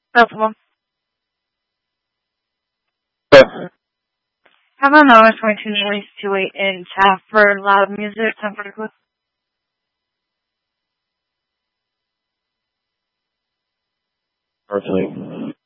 Both of them. Yeah. How about now it's 22 degrees to 8 in tap for loud music? Time for the clip. Personally.